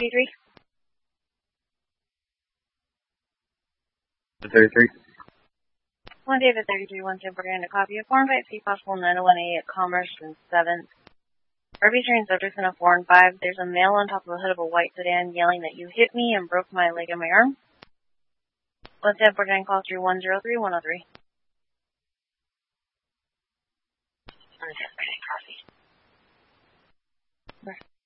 33. 33. 1 David 33, 1 Tim Brand, a copy of Form 5C, possible 901A at Commerce and 7th. RV train subjects in a 4 and 5. There's a male on top of the hood of a white sedan yelling that you hit me and broke my leg and my arm. 1 Tim Brand, call 3103 103. Coffee.